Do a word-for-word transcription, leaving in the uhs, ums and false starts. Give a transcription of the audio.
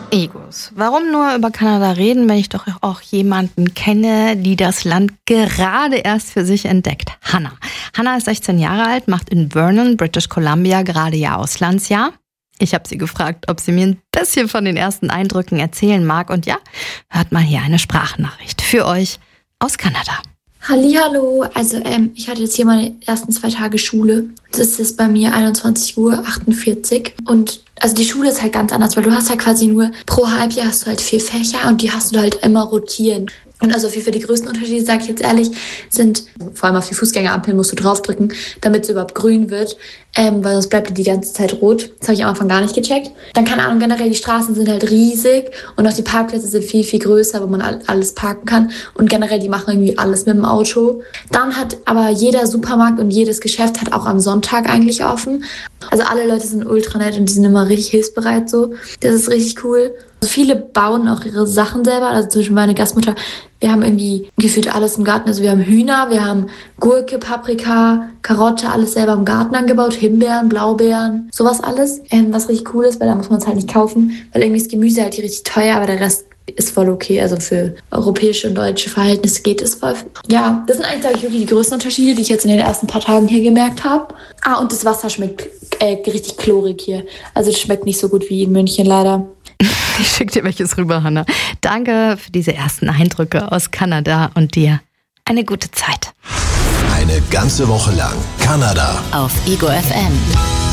Egos. Warum nur über Kanada reden, wenn ich doch auch jemanden kenne, die das Land gerade erst für sich entdeckt? Hannah. Hannah ist sechzehn Jahre alt, macht in Vernon, British Columbia, gerade ihr Auslandsjahr. Ich habe sie gefragt, ob sie mir ein bisschen von den ersten Eindrücken erzählen mag. Und ja, hört mal hier eine Sprachnachricht für euch aus Kanada. Hallihallo, also ähm, ich hatte jetzt hier meine ersten zwei Tage Schule. Es ist bei mir einundzwanzig Uhr achtundvierzig und also die Schule ist halt ganz anders, weil du hast halt quasi nur pro Halbjahr hast du halt vier Fächer und die hast du halt immer rotieren. Und also auf jeden Fall die größten Unterschiede, sage ich jetzt ehrlich, sind, vor allem auf die Fußgängerampeln musst du draufdrücken, damit es überhaupt grün wird, ähm, weil sonst bleibt die die ganze Zeit rot. Das habe ich am Anfang gar nicht gecheckt. Dann, keine Ahnung, generell die Straßen sind halt riesig und auch die Parkplätze sind viel, viel größer, wo man alles parken kann. Und generell, die machen irgendwie alles mit dem Auto. Dann hat aber jeder Supermarkt und jedes Geschäft hat auch am Sonntag eigentlich offen. Also alle Leute sind ultra nett und die sind immer richtig hilfsbereit so. Das ist richtig cool. Also viele bauen auch ihre Sachen selber. Also zum Beispiel meine Gastmutter, wir haben irgendwie gefühlt alles im Garten. Also wir haben Hühner, wir haben Gurke, Paprika, Karotte, alles selber im Garten angebaut. Himbeeren, Blaubeeren, sowas alles. Ähm, was richtig cool ist, weil da muss man es halt nicht kaufen. Weil irgendwie ist Gemüse halt richtig teuer, aber der Rest ist voll okay. Also für europäische und deutsche Verhältnisse geht es voll. Ja, das sind eigentlich, glaube ich, wirklich die größten Unterschiede, die ich jetzt in den ersten paar Tagen hier gemerkt habe. Ah, und das Wasser schmeckt äh, richtig chlorig hier. Also es schmeckt nicht so gut wie in München leider. Ich schicke dir welches rüber, Hannah. Danke für diese ersten Eindrücke aus Kanada und dir eine gute Zeit. Eine ganze Woche lang Kanada auf Ego F M.